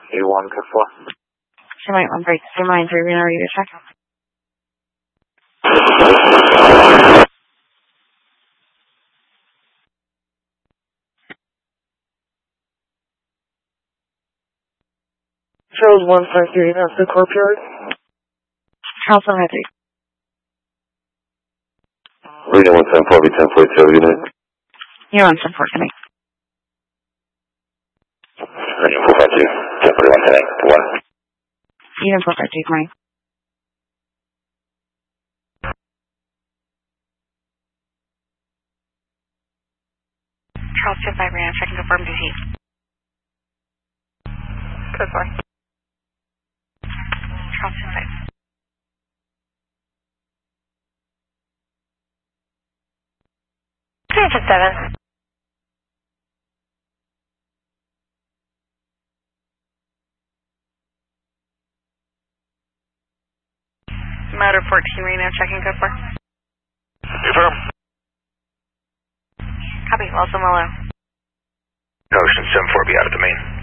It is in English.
A1, code 4. She might want break. Do you mind 3 being ready to check? Charles 153, that's the courtyard. Charles 153. Reading 174, be 1042, unit. You're on support to me. Reading 452, 1041, 10 1. Unit 452, good morning. Charles 25, Rena, checking confirm DC. Code 4. Charles 25. Transit 7. Motor 14, Reno, checking code 4. Confirm. Copy, Wilson Willow. Ocean 74, be out of domain.